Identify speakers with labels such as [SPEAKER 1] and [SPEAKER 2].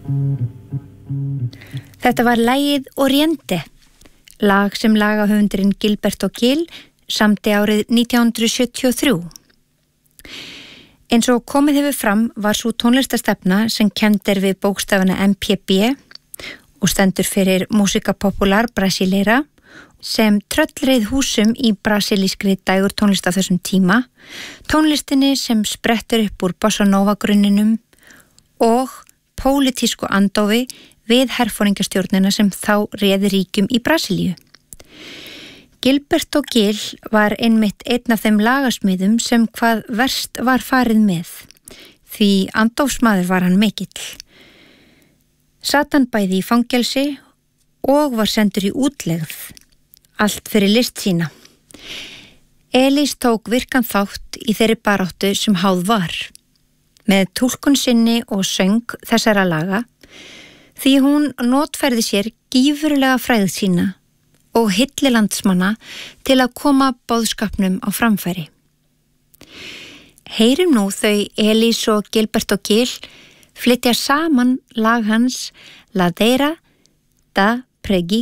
[SPEAKER 1] Þetta var lagið Oriente, lag sem lagahöfundurinn Gilberto Gil samdi árið 1973. Eins og komið hefur fram var sú tónlistarstefna sem kennd við bókstafana MPB og stendur fyrir Música Popular Brasileira sem tröllreið húsum í brasilískri dægur tónlist á þessum tíma, tónlistinni sem sprettur upp úr bossa nova grunninum og pólitísku andofi við herforingjastjórnina sem þá réði ríkjum í Brasilíu. Gilberto Gil var einmitt einn af þeim lagasmiðum sem hvað verst var farið með, því andófsmaður var hann mikill. Sat hann bæði í fangelsi og var sendur í útlegð, allt fyrir list sína. Elís tók virkan þátt í þeirri baráttu sem háð var, með túlkun sinni og söng þessara laga, því hún notfærði sér gífurlega frægð sína og hilli landsmanna til að koma boðskapnum á framfæri. Heyrum nú þau Elís og Gilberto Gil flytja saman lag hans Ladeira da Preguiça.